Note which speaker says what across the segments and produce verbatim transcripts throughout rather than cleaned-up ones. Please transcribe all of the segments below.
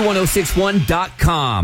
Speaker 1: ten sixty-one dot com.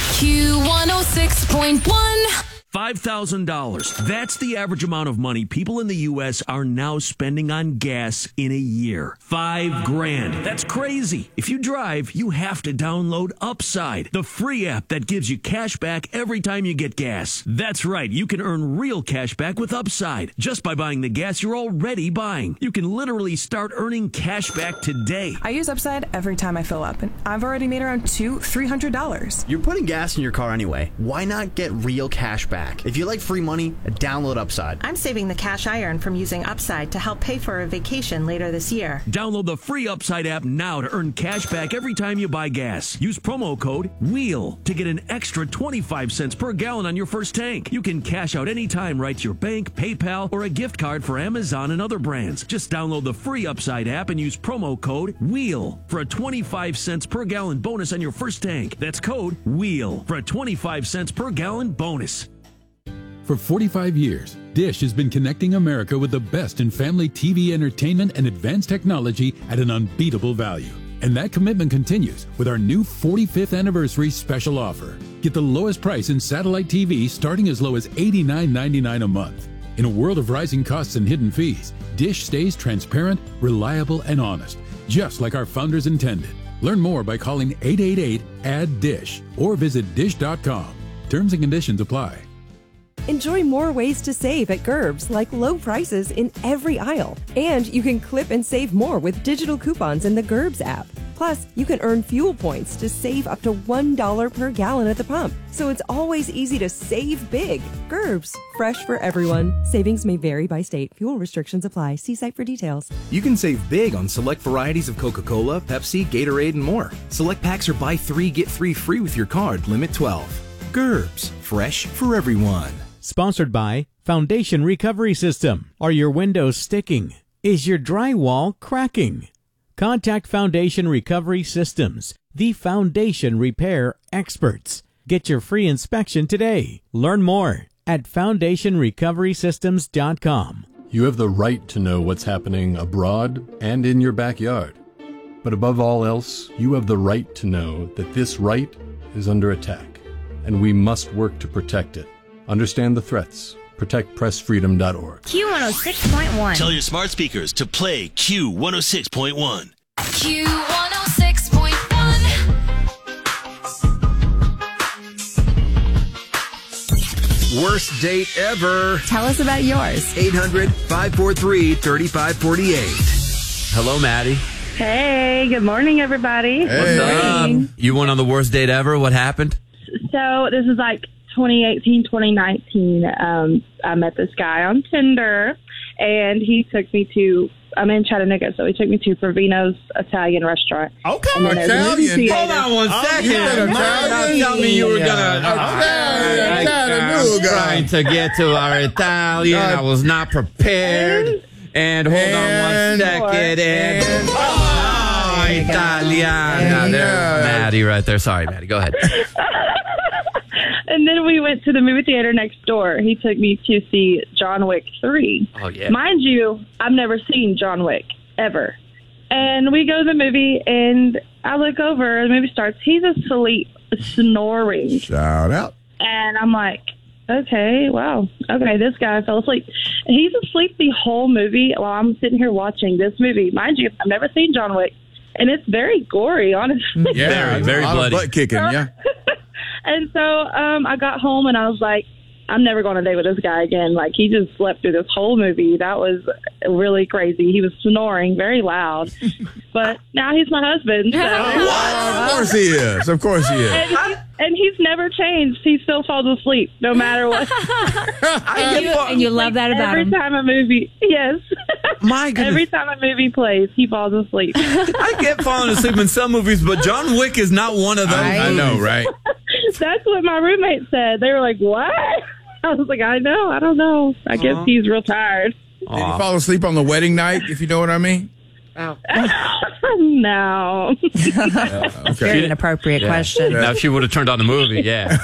Speaker 2: Q one oh six point one.
Speaker 3: five thousand dollars. That's the average amount of money people in the U S are now spending on gas in a year. Five grand. That's crazy. If you drive, you have to download Upside, the free app that gives you cash back every time you get gas. That's right. You can earn real cash back with Upside just by buying the gas you're already buying. You can literally start earning cash back today.
Speaker 4: I use Upside every time I fill up, and I've already made around two, three hundred dollars.
Speaker 5: You're putting gas in your car anyway. Why not get real cash back? If you like free money, download Upside.
Speaker 6: I'm saving the cash I earn from using Upside to help pay for a vacation later this year.
Speaker 3: Download the free Upside app now to earn cash back every time you buy gas. Use promo code WHEEL to get an extra twenty-five cents per gallon on your first tank. You can cash out anytime right to your bank, PayPal, or a gift card for Amazon and other brands. Just download the free Upside app and use promo code WHEEL for a twenty-five cents per gallon bonus on your first tank. That's code WHEEL for a twenty-five cents per gallon bonus.
Speaker 7: For forty-five years, Dish has been connecting America with the best in family T V entertainment and advanced technology at an unbeatable value. And that commitment continues with our new forty-fifth anniversary special offer. Get the lowest price in satellite T V starting as low as eighty-nine ninety-nine a month. In a world of rising costs and hidden fees, Dish stays transparent, reliable, and honest, just like our founders intended. Learn more by calling eight eight eight, A D D D I S H or visit dish dot com. Terms and conditions apply.
Speaker 8: Enjoy more ways to save at Gerbs, like low prices in every aisle. And you can clip and save more with digital coupons in the Gerbs app. Plus, you can earn fuel points to save up to one dollar per gallon at the pump. So it's always easy to save big. Gerbs, fresh for everyone. Savings may vary by state. Fuel restrictions apply. See site for details.
Speaker 9: You can save big on select varieties of Coca-Cola, Pepsi, Gatorade, and more. Select packs are buy three, get three free with your card. Limit twelve. Gerbs, fresh for everyone.
Speaker 10: Sponsored by Foundation Recovery System. Are your windows sticking? Is your drywall cracking? Contact Foundation Recovery Systems, the foundation repair experts. Get your free inspection today. Learn more at foundation recovery systems dot com.
Speaker 11: You have the right to know what's happening abroad and in your backyard. But above all else, you have the right to know that this right is under attack, and we must work to protect it. Understand the threats. protect press freedom dot org.
Speaker 12: Q one oh six point one.
Speaker 13: Tell your smart speakers to play Q one oh six point one.
Speaker 2: Q one oh six point one.
Speaker 14: Worst date ever.
Speaker 15: Tell us about yours.
Speaker 14: eight hundred, five four three, three five four eight.
Speaker 1: Hello, Maddie.
Speaker 16: Hey, good morning, everybody.
Speaker 1: What's up? You went on the worst date ever? What happened?
Speaker 16: So this is like twenty eighteen, twenty nineteen. Um, I met this guy on Tinder, and he took me to, I'm in Chattanooga, so he took me to Provino's Italian restaurant.
Speaker 17: Okay.
Speaker 16: Italian.
Speaker 1: Hold on one second. Oh, Italian. Tell me you were going to...
Speaker 17: Italian. Italian.
Speaker 1: Trying to get to our Italian. I was not prepared. And hold
Speaker 17: and
Speaker 1: on one second. And... and oh, Italiana. There's Maddie right there. Sorry, Maddie. Go ahead.
Speaker 16: And then we went to the movie theater next door. He took me to see John Wick three.
Speaker 1: Oh, yeah.
Speaker 16: Mind you, I've never seen John Wick, ever. And we go to the movie, and I look over, the movie starts. He's asleep, snoring.
Speaker 17: Shout out.
Speaker 16: And I'm like, okay, wow. Okay, this guy fell asleep. He's asleep the whole movie while I'm sitting here watching this movie. Mind you, I've never seen John Wick, and it's very gory, honestly.
Speaker 1: Yeah, very, very bloody.
Speaker 17: Butt kicking, yeah.
Speaker 16: And so um, I got home, and I was like, I'm never going to date with this guy again. Like, he just slept through this whole movie. That was really crazy. He was snoring very loud. But now he's my husband. So.
Speaker 17: What? Of course he is. Of course he is.
Speaker 16: And, he, and he's never changed. He still falls asleep no matter what.
Speaker 15: and, you, and you love that about
Speaker 16: every
Speaker 15: him.
Speaker 16: Every time a movie, yes.
Speaker 1: My goodness.
Speaker 16: Every time a movie plays, he falls asleep.
Speaker 1: I get falling asleep in some movies, but John Wick is not one of those.
Speaker 17: I, I know, right?
Speaker 16: That's what my roommate said. They were like, what? I was like, I know. I don't know. I guess uh-huh. he's real tired.
Speaker 17: Did he fall asleep on the wedding night, if you know what I mean?
Speaker 16: Oh. No.
Speaker 17: Yeah, okay.
Speaker 15: Very inappropriate
Speaker 1: yeah.
Speaker 15: question.
Speaker 1: Yeah. Now, if she would have turned on the movie, yeah.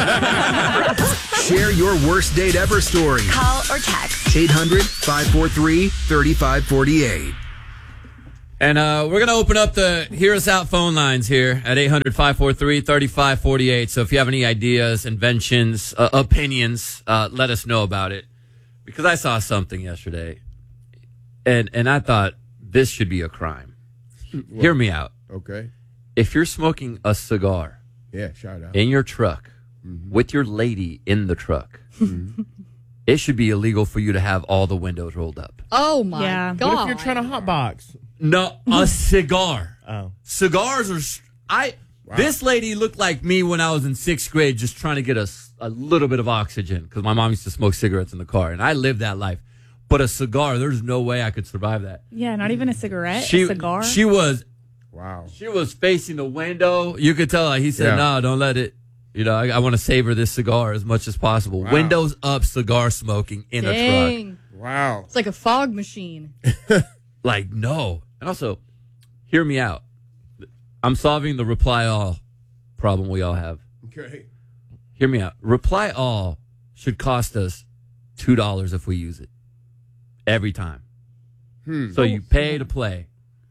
Speaker 14: Share your worst date ever story.
Speaker 12: Call or text.
Speaker 14: eight hundred, five four three, three five four eight.
Speaker 1: And uh, we're going to open up the Hear Us Out phone lines here at eight hundred, five four three, three five four eight. So if you have any ideas, inventions, uh, opinions, uh, let us know about it. Because I saw something yesterday, and, and I thought this should be a crime.
Speaker 17: What?
Speaker 1: Hear me out.
Speaker 17: Okay.
Speaker 1: If you're smoking a cigar
Speaker 17: Yeah, shout out.
Speaker 1: in your truck
Speaker 17: Mm-hmm.
Speaker 1: with your lady in the truck,
Speaker 17: Mm-hmm.
Speaker 1: it should be illegal for you to have all the windows rolled up.
Speaker 12: Oh my
Speaker 18: Yeah.
Speaker 12: god!
Speaker 18: What if you're trying to hotbox?
Speaker 1: No, a cigar.
Speaker 18: Oh.
Speaker 1: Cigars are. I. This lady looked like me when I was in sixth grade, just trying to get a, s- a little bit of oxygen because my mom used to smoke cigarettes in the car, and I lived that life. But a cigar, there's no way I could survive that.
Speaker 18: Yeah, not even a cigarette.
Speaker 1: She,
Speaker 18: a cigar.
Speaker 1: She was.
Speaker 17: Wow.
Speaker 1: She was facing the window. You could tell. Like, he said,
Speaker 17: Yeah.
Speaker 1: "No, don't let it." You know, I, I want to savor this cigar as much as possible.
Speaker 17: Wow.
Speaker 1: Windows up, cigar smoking in a truck.
Speaker 12: Dang.
Speaker 17: Wow.
Speaker 12: It's like a fog machine.
Speaker 1: Like, no. And also, hear me out. I'm solving the reply all problem we all have.
Speaker 17: Okay.
Speaker 1: Hear me out. Reply all should cost us two dollars if we use it. Every time.
Speaker 17: Hmm.
Speaker 1: So you pay to play.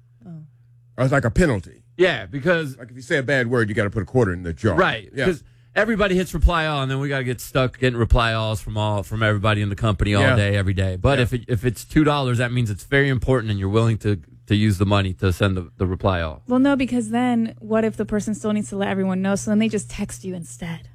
Speaker 17: Or it's like a penalty.
Speaker 1: Yeah, because...
Speaker 17: Like if you say a bad word, you got to put a quarter in the jar.
Speaker 1: Right.
Speaker 17: Yeah.
Speaker 1: Because everybody hits reply all, and then we got to get stuck getting reply alls from all from everybody in the company all
Speaker 17: Yeah.
Speaker 1: day, every day. But
Speaker 17: Yeah.
Speaker 1: if it, if it's two dollars, that means it's very important, and you're willing to, to use the money to send the, the reply all.
Speaker 18: Well, no, because then what if the person still needs to let everyone know? So then they just text you instead.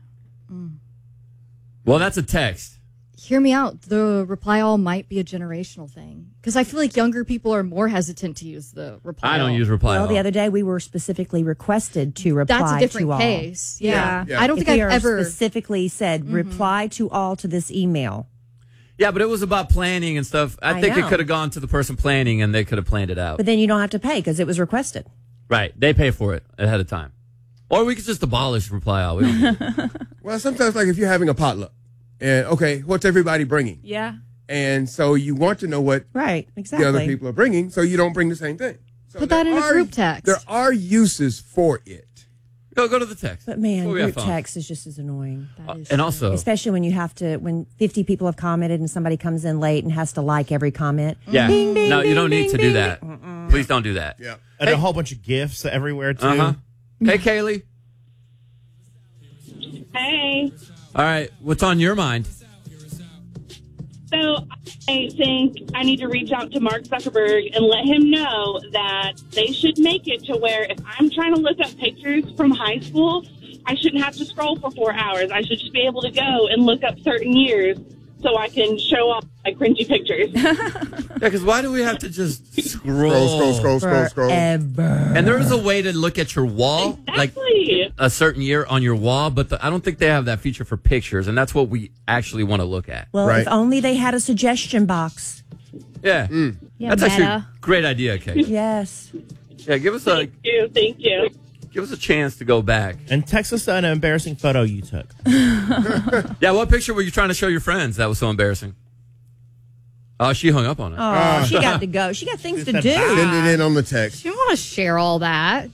Speaker 1: Well, that's a text.
Speaker 12: Hear me out. The reply all might be a generational thing because I feel like younger people are more hesitant to use the reply all.
Speaker 1: I don't use reply
Speaker 19: Well,
Speaker 1: all.
Speaker 19: the other day we were specifically requested to reply
Speaker 12: That's a different
Speaker 19: to all.
Speaker 12: case. Yeah.
Speaker 19: Yeah.
Speaker 12: Yeah. I don't
Speaker 19: If
Speaker 12: think
Speaker 19: we
Speaker 12: I've
Speaker 19: are
Speaker 12: ever-
Speaker 19: specifically said reply to all to this email.
Speaker 1: Yeah, but it was about planning and stuff. I,
Speaker 19: I
Speaker 1: think it
Speaker 19: know.
Speaker 1: could have gone to the person planning, and they could have planned it out.
Speaker 19: But then you don't have to pay because it was requested.
Speaker 1: Right. They pay for it ahead of time. Or we could just abolish reply all. We don't need it.
Speaker 17: Well, sometimes like if you're having a potluck, and okay, what's everybody bringing?
Speaker 18: Yeah.
Speaker 17: And so you want to know what
Speaker 19: right
Speaker 17: the
Speaker 19: exactly
Speaker 17: other people are bringing, so you don't bring the same thing. So
Speaker 12: Put that
Speaker 17: there
Speaker 12: in a
Speaker 17: are-
Speaker 12: group text.
Speaker 17: There are uses for it.
Speaker 1: Go go to the text.
Speaker 19: But man,
Speaker 1: Well, we have
Speaker 19: group
Speaker 1: fun.
Speaker 19: text is just as annoying.
Speaker 1: Uh, and also,
Speaker 19: Especially when you have to, when fifty people have commented and somebody comes in late and has to like every comment.
Speaker 1: yeah.
Speaker 19: Ding, ding,
Speaker 1: no, you
Speaker 19: ding,
Speaker 1: don't need
Speaker 19: ding,
Speaker 1: to do
Speaker 19: ding,
Speaker 1: that.
Speaker 19: ding.
Speaker 1: Please don't do that.
Speaker 17: Yeah.
Speaker 18: And a whole bunch of gifts everywhere, too.
Speaker 1: Uh-huh. Hey, Kaylee.
Speaker 20: Hey.
Speaker 1: All right. What's on your mind?
Speaker 20: So I think I need to reach out to Mark Zuckerberg and let him know that they should make it to where if I'm trying to look up pictures from high school, I shouldn't have to scroll for four hours. I should just be able to go and look up certain years so I can show off my cringy pictures.
Speaker 1: Yeah, because why do we have to just scroll?
Speaker 17: Scroll, scroll, scroll, scroll, scroll.
Speaker 19: Forever.
Speaker 1: And there is a way to look at your wall,
Speaker 20: Exactly.
Speaker 1: like a certain year on your wall, but the, I don't think they have that feature for pictures, and that's what we actually want to look at.
Speaker 19: Well,
Speaker 17: Right.
Speaker 19: if only they had a suggestion box.
Speaker 1: Yeah.
Speaker 18: Yeah,
Speaker 1: That's actually
Speaker 18: meta.
Speaker 1: a great idea, Kate.
Speaker 19: Yes.
Speaker 1: Yeah, give us a
Speaker 20: Thank you. Thank you.
Speaker 1: give us a chance to go back.
Speaker 18: And text us an embarrassing photo you took.
Speaker 1: Yeah, what picture were you trying to show your friends that was so embarrassing? Oh, she hung up on it.
Speaker 19: Oh, she got to go. She got things to do.
Speaker 17: Send it in on the text.
Speaker 12: You don't want to share all that.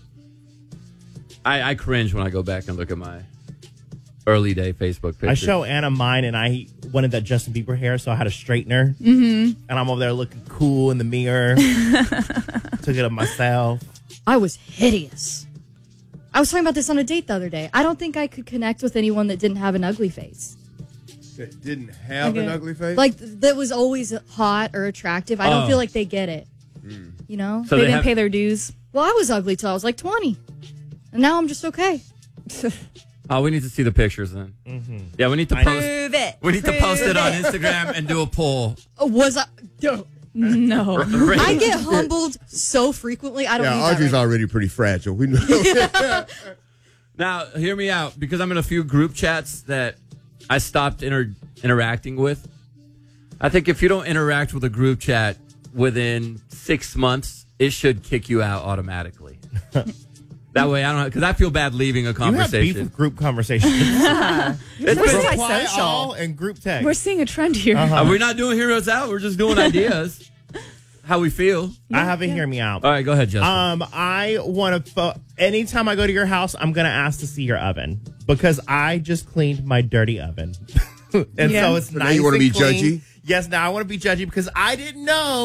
Speaker 1: I, I cringe when I go back and look at my early day Facebook pictures.
Speaker 18: I show Anna mine, and I wanted that Justin Bieber hair, so I had a straightener. Mm-hmm. And I'm over there looking cool in the mirror. Took it up myself.
Speaker 12: I was hideous. I was talking about this on a date the other day. I don't think I could connect with anyone that didn't have an ugly face.
Speaker 17: That didn't have
Speaker 12: Okay.
Speaker 17: an ugly face?
Speaker 12: Like, that was always hot or attractive. I don't
Speaker 1: Oh.
Speaker 12: feel like they get it. You know?
Speaker 1: So
Speaker 18: they,
Speaker 1: they
Speaker 18: didn't
Speaker 1: have-
Speaker 18: pay their dues.
Speaker 12: Well, I was ugly till I was like twenty. And now I'm just okay.
Speaker 1: Oh, we need to see the pictures then.
Speaker 18: Mm-hmm.
Speaker 1: Yeah, we need to
Speaker 18: I-
Speaker 1: post.
Speaker 19: Prove it.
Speaker 1: We need to post
Speaker 19: Prove
Speaker 1: it on Instagram and do a poll.
Speaker 12: Uh, Was I?
Speaker 18: No.
Speaker 12: I get humbled so frequently. I don't
Speaker 17: Yeah,
Speaker 12: need that
Speaker 17: Audrey's
Speaker 12: right
Speaker 17: already pretty fragile. We know.
Speaker 1: Now, hear me out, because I'm in a few group chats that I stopped inter- interacting with. I think if you don't interact with a group chat within six months, it should kick you out automatically. That way, I don't because I feel bad leaving a
Speaker 18: You have beef
Speaker 1: conversation.
Speaker 18: with group conversations.
Speaker 1: It's
Speaker 19: We're
Speaker 1: been-
Speaker 18: Reply
Speaker 19: social.
Speaker 18: all and group text. We're seeing a trend here.
Speaker 1: Are Uh, we not doing heroes out? We're just doing ideas. How we feel.
Speaker 18: I haven't hear me out.
Speaker 1: All right, go ahead, Justin.
Speaker 18: Um, I want to. Fo- anytime I go to your house, I'm gonna ask to see your oven because I just cleaned my dirty oven, and
Speaker 17: Yeah.
Speaker 18: so it's
Speaker 17: So now
Speaker 18: nice.
Speaker 17: you wanna
Speaker 18: and
Speaker 17: be
Speaker 18: clean.
Speaker 17: judgy?
Speaker 18: Yes, now I want to be judgy because I didn't know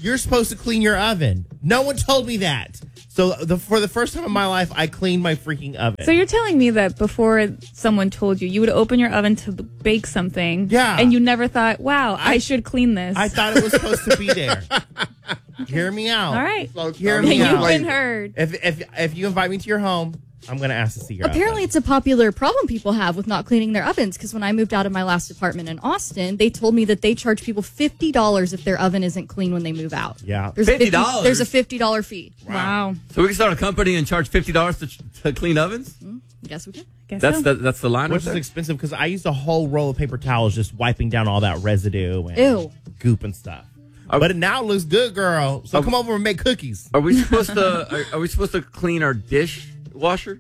Speaker 18: you're supposed to clean your oven. No one told me that. So the, for the first time in my life, I cleaned my freaking oven.
Speaker 2: So you're telling me that before someone told you, you would open your oven to bake something.
Speaker 18: Yeah.
Speaker 2: And you never thought, wow, I, I should clean this.
Speaker 18: I thought it was supposed to be there. Hear me out.
Speaker 2: All right.
Speaker 18: Hear me out.
Speaker 2: You've been heard.
Speaker 18: If, if, if you invite me to your home, I'm going to ask to see your
Speaker 12: Apparently,
Speaker 18: oven.
Speaker 12: it's a popular problem people have with not cleaning their ovens. Because when I moved out of my last apartment in Austin, they told me that they charge people fifty dollars if their oven isn't clean when they move out.
Speaker 18: Yeah.
Speaker 12: There's a
Speaker 1: fifty dollars?
Speaker 12: There's a fifty dollars fee.
Speaker 2: Wow.
Speaker 1: So we can start a company and charge fifty dollars to, to clean ovens?
Speaker 12: Mm, guess we can.
Speaker 2: Guess
Speaker 1: That's
Speaker 2: so.
Speaker 1: the that's the line.
Speaker 18: Which is expensive because I used a whole roll of paper towels just wiping down all that residue and
Speaker 12: Ew.
Speaker 18: goop and stuff. But it now looks good, girl. So come over and make cookies.
Speaker 1: Are we supposed to? Are, are we supposed to clean our dishwasher?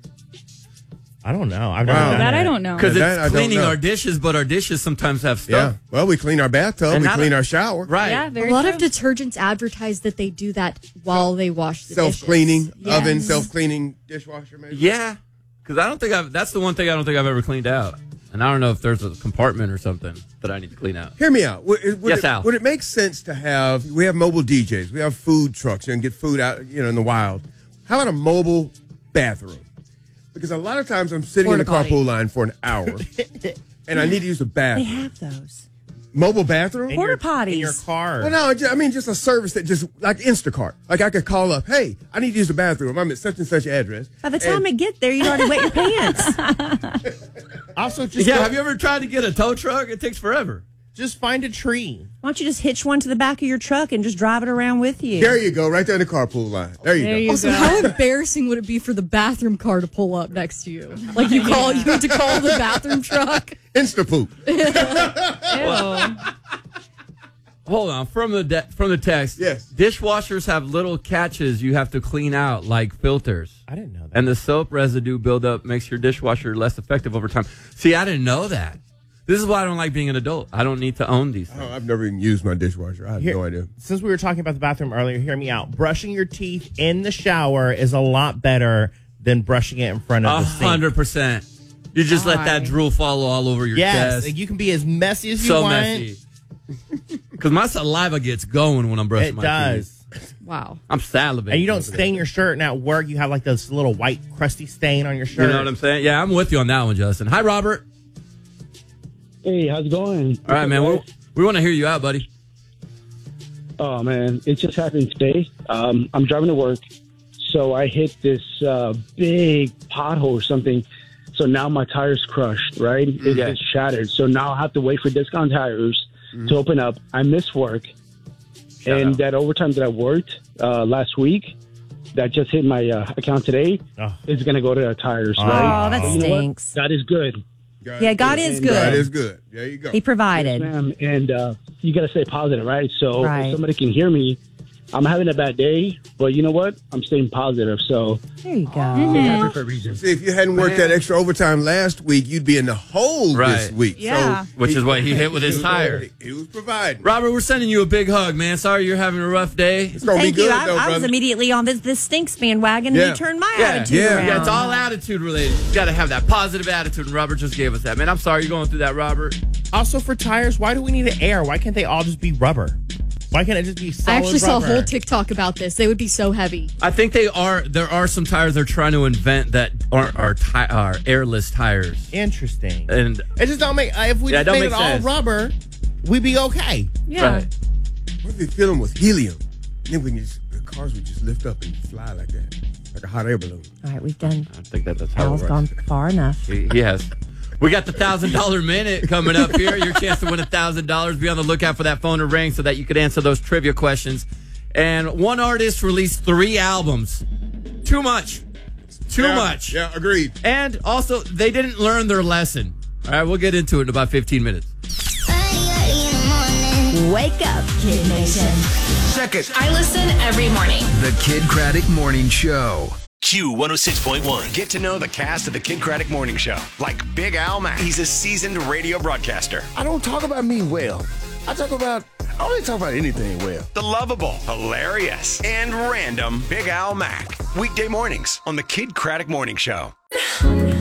Speaker 18: I don't know. I've never
Speaker 17: Wow.
Speaker 18: done
Speaker 2: That
Speaker 18: that.
Speaker 2: I don't know.
Speaker 1: Because
Speaker 17: That I
Speaker 1: it's
Speaker 17: don't
Speaker 1: cleaning
Speaker 17: know.
Speaker 1: our dishes, but our dishes sometimes have
Speaker 17: Yeah.
Speaker 1: stuff.
Speaker 17: Well, we clean our bathtub.
Speaker 1: And
Speaker 17: we
Speaker 1: how
Speaker 17: clean
Speaker 1: do-
Speaker 17: our shower.
Speaker 1: Right.
Speaker 2: Yeah,
Speaker 12: A
Speaker 2: very
Speaker 12: lot
Speaker 2: true.
Speaker 12: of detergents advertise that they do that while they wash the dishes.
Speaker 17: Self-cleaning
Speaker 12: Yes.
Speaker 17: oven, self-cleaning dishwasher, maybe.
Speaker 1: Yeah. Because I don't think I've. That's the one thing I don't think I've ever cleaned out. And I don't know if there's a compartment or something that I need to clean out.
Speaker 17: Hear me out. Would, would
Speaker 1: Yes,
Speaker 17: it,
Speaker 1: Al.
Speaker 17: Would it make sense to have? We have mobile D Js. We have food trucks and get food out, you know, in the wild. How about a mobile bathroom? Because a lot of times I'm sitting
Speaker 12: Porta
Speaker 17: in the
Speaker 12: potty.
Speaker 17: carpool line for an hour, and I need to use a
Speaker 19: They
Speaker 17: bathroom.
Speaker 19: have those.
Speaker 17: Mobile bathroom?
Speaker 18: In
Speaker 19: Porta
Speaker 18: your-
Speaker 19: potties.
Speaker 18: In your car.
Speaker 17: Well, no, ju- I mean just a service that just like Instacart. Like I could call up, hey, I need to use the bathroom. I'm at such and such address.
Speaker 19: By the time
Speaker 17: And-
Speaker 19: I get there, you already wet your pants.
Speaker 18: Also, just
Speaker 1: Yeah.
Speaker 18: go-
Speaker 1: Have you ever tried to get a tow truck? It takes forever.
Speaker 18: just find a tree.
Speaker 19: Why don't you just hitch one to the back of your truck and just drive it around with you?
Speaker 17: There you go, right there in the carpool line. There you
Speaker 2: There
Speaker 17: go.
Speaker 2: you
Speaker 12: Also,
Speaker 2: go.
Speaker 12: how embarrassing would it be for the bathroom car to pull up next to you? Like you call, you have to call the bathroom truck.
Speaker 17: Insta poop.
Speaker 2: Ew.
Speaker 1: Hold on. From the de- from the text.
Speaker 17: Yes.
Speaker 1: Dishwashers have little catches you have to clean out, like filters.
Speaker 18: I didn't know that.
Speaker 1: And the soap residue buildup makes your dishwasher less effective over time. See, I didn't know that. This is why I don't like being an adult. I don't need to own these things.
Speaker 17: Oh, I've never even used my dishwasher. I have
Speaker 18: Here-
Speaker 17: no idea.
Speaker 18: Since we were talking about the bathroom earlier, hear me out. Brushing your teeth in the shower is a lot better than brushing it in front
Speaker 1: A
Speaker 18: of the sink.
Speaker 1: hundred percent. You just let that
Speaker 2: Why?
Speaker 1: drool fall all over your
Speaker 18: Yes,
Speaker 1: chest.
Speaker 18: you can be as messy as you
Speaker 1: So
Speaker 18: want.
Speaker 1: messy. Because my saliva gets going when I'm brushing
Speaker 18: It
Speaker 1: my
Speaker 18: does.
Speaker 1: teeth.
Speaker 12: Wow.
Speaker 1: I'm salivating.
Speaker 18: And you don't
Speaker 1: over there.
Speaker 18: stain your shirt, and at work you have like this little white crusty stain on your shirt.
Speaker 1: You know what I'm saying? Yeah, I'm with you on that one, Justin. Hi, Robert.
Speaker 21: Hey, how's it going?
Speaker 1: All right, man. We, we want to hear you out, buddy.
Speaker 21: Oh man, it just happened today. Um, I'm driving to work, so I hit this uh, big pothole or something. So now my tire's crushed, right? It,
Speaker 1: Yeah.
Speaker 21: It's shattered. So now I have to wait for Discount Tires to open up. I miss work,
Speaker 1: Shout
Speaker 21: and
Speaker 1: out.
Speaker 21: that overtime that I worked uh, last week, that just hit my uh, account today,
Speaker 18: Oh.
Speaker 21: is going to go to the tires,
Speaker 19: Oh,
Speaker 21: right?
Speaker 19: that
Speaker 21: But you know what?
Speaker 19: stinks.
Speaker 21: God is good.
Speaker 19: Yeah, God is
Speaker 21: And, uh,
Speaker 19: good.
Speaker 17: That is good. There you go.
Speaker 19: He provided.
Speaker 21: Yes, ma'am. And uh, you got to stay positive, right? So
Speaker 19: Right.
Speaker 21: if somebody can hear me, I'm having a bad day, but you know what? I'm staying positive. So
Speaker 19: There you go.
Speaker 21: stay happy for a reason.
Speaker 17: See, if you hadn't worked that extra overtime last week, you'd be in the hole this
Speaker 1: Right.
Speaker 17: week.
Speaker 2: Yeah.
Speaker 17: So
Speaker 1: Which is what he hit with his
Speaker 17: was-
Speaker 1: tire.
Speaker 17: He was providing.
Speaker 1: Robert, we're sending you a big hug, man. Sorry you're having a rough day.
Speaker 17: It's gonna
Speaker 19: Thank
Speaker 17: be
Speaker 19: you.
Speaker 17: good
Speaker 19: I,
Speaker 17: though,
Speaker 19: I was
Speaker 17: brother.
Speaker 19: immediately on this, this stinks bandwagon,
Speaker 17: Yeah.
Speaker 19: and you turned my
Speaker 1: Yeah,
Speaker 19: attitude
Speaker 17: yeah.
Speaker 19: around.
Speaker 1: Yeah, it's all attitude related. You got to have that positive attitude, and Robert just gave us that. Man, I'm sorry you're going through that, Robert.
Speaker 18: Also, for tires, why do we need an air? Why can't they all just be rubber? Why can't it just be solid
Speaker 12: I actually saw a
Speaker 18: rubber?
Speaker 12: whole TikTok about this. They would be so heavy.
Speaker 1: I think they are. There are some tires they're trying to invent that aren't are, ti- are airless tires.
Speaker 18: Interesting.
Speaker 1: And
Speaker 18: It just don't make. Uh, if we
Speaker 1: Yeah, it
Speaker 18: just
Speaker 1: don't
Speaker 18: made it
Speaker 1: make
Speaker 18: all
Speaker 1: sense.
Speaker 18: rubber, we'd be okay.
Speaker 2: Yeah.
Speaker 1: Right.
Speaker 17: What if you fill them with helium? Then we can just, the cars would just lift up and fly like that, like a hot air balloon.
Speaker 19: All right, we've done.
Speaker 1: I think that that's how
Speaker 19: Al's
Speaker 1: it
Speaker 19: gone
Speaker 1: works.
Speaker 19: far enough.
Speaker 1: He, he has. We got the thousand dollar minute coming up here. Your chance to win a thousand dollars. Be on the lookout for that phone to ring so that you could answer those trivia questions. And one artist released three albums. Too much. Too
Speaker 17: Yeah,
Speaker 1: much.
Speaker 17: Yeah, agreed.
Speaker 1: And also, they didn't learn their lesson. All right, we'll get into it in about fifteen minutes.
Speaker 19: Wake up, Kid Nation.
Speaker 14: Second,
Speaker 2: I listen every morning.
Speaker 14: the Kid Craddock Morning Show.
Speaker 13: Q one oh six point one.
Speaker 22: Get to know the cast of the Kid Craddock Morning Show, like Big Al Mack. He's a seasoned radio broadcaster.
Speaker 23: I don't talk about me well. I talk about, I don't really talk about anything well.
Speaker 22: The lovable, hilarious, and random Big Al Mack. Weekday mornings on the Kid Craddock Morning Show.